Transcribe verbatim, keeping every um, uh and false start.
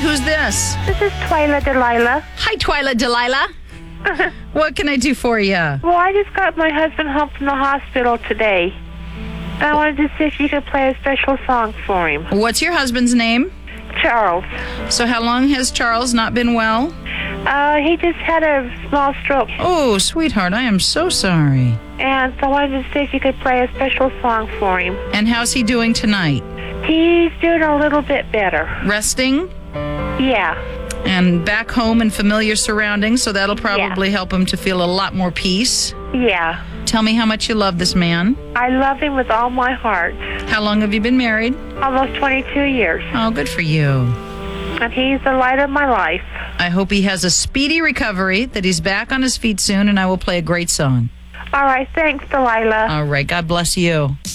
who's this? This is Twyla Delilah. Hi, Twyla Delilah. What can I do for you? Well, I just got my husband home from the hospital today. And I wanted to see if you could play a special song for him. What's your husband's name? Charles. So how long has Charles not been well? Uh, he just had a small stroke. Oh, sweetheart, I am so sorry. And so I wanted to see if you could play a special song for him. And how's he doing tonight? He's doing a little bit better. Resting? Yeah. And back home in familiar surroundings, so that'll probably Yeah. help him to feel a lot more peace. Yeah. Tell me how much you love this man. I love him with all my heart. How long have you been married? Almost twenty-two years. Oh, good for you. And he's the light of my life. I hope he has a speedy recovery, that he's back on his feet soon, and I will play a great song. All right. Thanks, Delilah. All right. God bless you.